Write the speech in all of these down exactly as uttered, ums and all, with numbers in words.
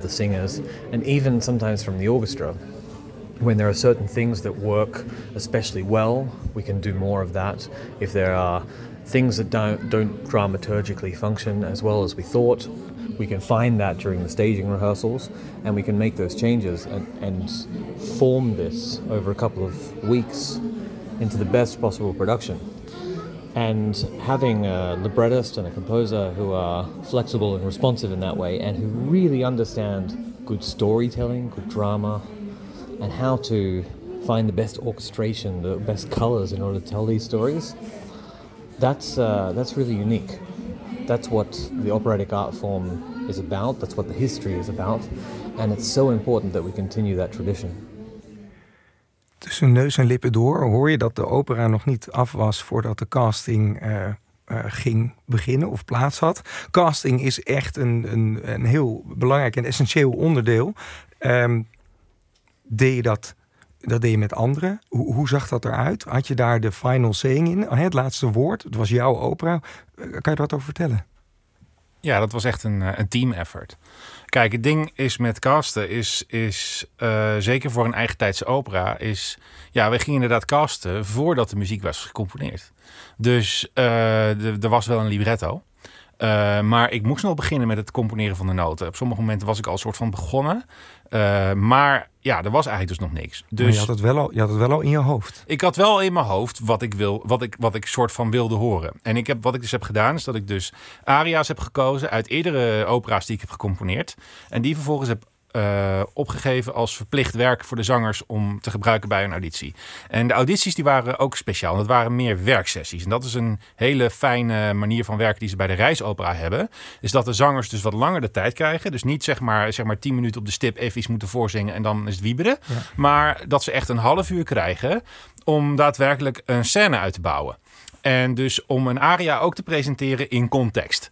the singers, and even sometimes from the orchestra. When there are certain things that work especially well, we can do more of that. If there are things that don't, don't dramaturgically function as well as we thought, we can find that during the staging rehearsals, and we can make those changes and, and form this over a couple of weeks into the best possible production. And having a librettist and a composer who are flexible and responsive in that way, and who really understand good storytelling, good drama, and how to find the best orchestration, the best colors in order to tell these stories, that's uh, that's really unique. That's what the operatic art form is about, that's what the history is about, and it's so important that we continue that tradition. Tussen neus en lippen door hoor je dat de opera nog niet af was voordat de casting uh, uh, ging beginnen of plaats had. Casting is echt een, een, een heel belangrijk en essentieel onderdeel. Um, deed je dat, dat deed je met anderen? Hoe, hoe zag dat eruit? Had je daar de final saying in? Het laatste woord, het was jouw opera. Kan je er wat over vertellen? Ja, dat was echt een, een team effort. Kijk, het ding is met casten, is, is uh, zeker voor een eigentijdse opera, is, ja, we gingen inderdaad casten voordat de muziek was gecomponeerd. Dus uh, er was wel een libretto. Uh, maar ik moest nog beginnen met het componeren van de noten. Op sommige momenten was ik al een soort van begonnen. Uh, maar ja, er was eigenlijk dus nog niks. Dus maar je had het wel al, je had het wel al in je hoofd. Ik had wel in mijn hoofd wat ik wil, wat ik, wat ik soort van wilde horen. En ik heb, wat ik dus heb gedaan, is dat ik dus aria's heb gekozen uit eerdere opera's die ik heb gecomponeerd. En die vervolgens heb Uh, opgegeven als verplicht werk voor de zangers om te gebruiken bij een auditie. En de audities die waren ook speciaal. Dat waren meer werksessies. En dat is een hele fijne manier van werken die ze bij de reisopera hebben. Is dat de zangers dus wat langer de tijd krijgen. Dus niet zeg maar, zeg maar tien minuten op de stip even iets moeten voorzingen en dan is het wieberen. Ja. Maar dat ze echt een half uur krijgen om daadwerkelijk een scène uit te bouwen. En dus om een aria ook te presenteren in context.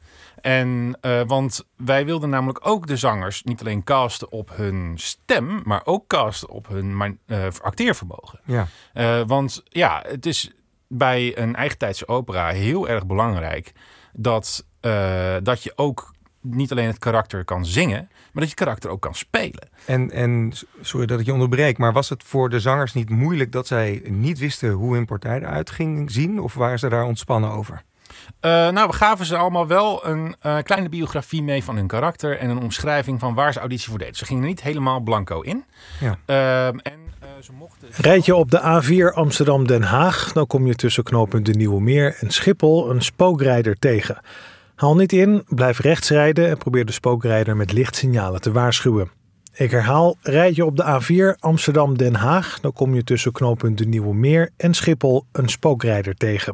En uh, want wij wilden namelijk ook de zangers niet alleen casten op hun stem, maar ook casten op hun uh, acteervermogen. Ja. Uh, want ja, het is bij een eigentijdse opera heel erg belangrijk dat, uh, dat je ook niet alleen het karakter kan zingen, maar dat je het karakter ook kan spelen. En, en sorry dat ik je onderbreek, maar was het voor de zangers niet moeilijk dat zij niet wisten hoe hun partij eruit ging zien? Of waren ze daar ontspannen over? Uh, nou, we gaven ze allemaal wel een uh, kleine biografie mee van hun karakter en een omschrijving van waar ze auditie voor deden. Ze gingen er niet helemaal blanco in. Ja. Uh, en uh, ze mochten... Rijd je op de A vier Amsterdam-Den Haag, dan kom je tussen knooppunt De Nieuwe Meer en Schiphol een spookrijder tegen. Haal niet in, blijf rechts rijden en probeer de spookrijder met lichtsignalen te waarschuwen. Ik herhaal, rijd je op de A vier Amsterdam-Den Haag, dan kom je tussen knooppunt De Nieuwe Meer en Schiphol een spookrijder tegen.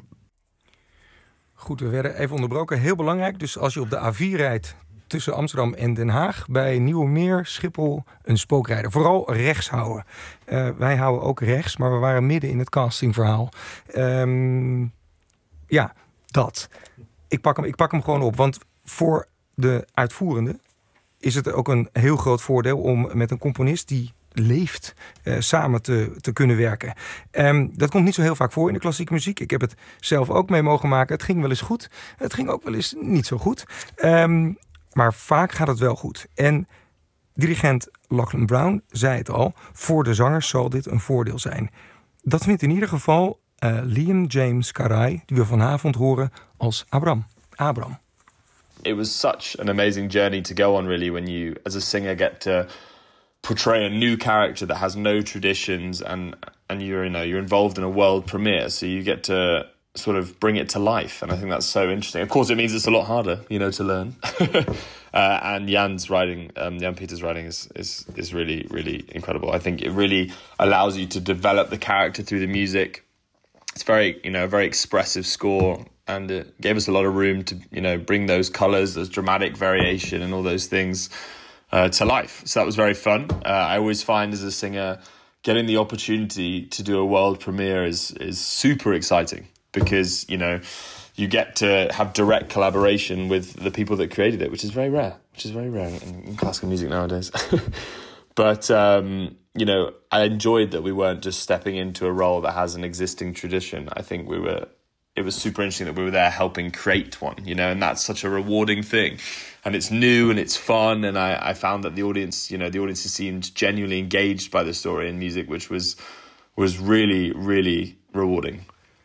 Goed, we werden even onderbroken. Heel belangrijk, dus als je op de A vier rijdt tussen Amsterdam en Den Haag, bij Nieuwemeer, Schiphol, een spookrijder. Vooral rechts houden. Uh, wij houden ook rechts, maar we waren midden in het castingverhaal. Um, ja, dat. Ik pak hem, ik pak hem gewoon op, want voor de uitvoerende is het ook een heel groot voordeel om met een componist die leeft uh, samen te, te kunnen werken. Um, dat komt niet zo heel vaak voor in de klassieke muziek. Ik heb het zelf ook mee mogen maken. Het ging wel eens goed. Het ging ook wel eens niet zo goed. Um, maar vaak gaat het wel goed. En dirigent Lachlan Brown zei het al. Voor de zangers zal dit een voordeel zijn. Dat vindt in ieder geval uh, Liam James Caray, die we vanavond horen als Abram. Abram. It was such an amazing journey to go on, really, when you, as a singer, get to portray a new character that has no traditions, and and you're you know you're involved in a world premiere, so you get to sort of bring it to life, and I think that's so interesting. Of course, it means it's a lot harder, you know, to learn. uh, and Jan's writing, um, Jan Peter's writing is is is really really incredible. I think it really allows you to develop the character through the music. It's very you know a very expressive score, and it gave us a lot of room to you know bring those colors, those dramatic variation, and all those things Uh, to life. So that was very fun. Uh, I always find as a singer, getting the opportunity to do a world premiere is is super exciting because, you know, you get to have direct collaboration with the people that created it, which is very rare, which is very rare in, in classical music nowadays. But, um, you know, I enjoyed that we weren't just stepping into a role that has an existing tradition. I think we were it was super interesting that we were there helping create one, you know, and that's such a rewarding thing. And it's new and it's fun, and I, I found that the audience, you know, the audiences seemed genuinely engaged by the story and music, which was was really, really rewarding.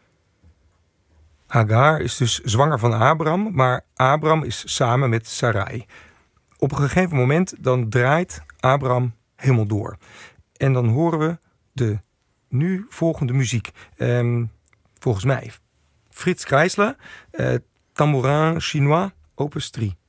Hagar is dus zwanger van Abraham, maar Abraham is samen met Sarai. Op een gegeven moment dan draait Abraham helemaal door. En dan horen we de nu volgende muziek. Um, volgens mij Frits Kreisler, uh, Tambourin Chinois, opus drie.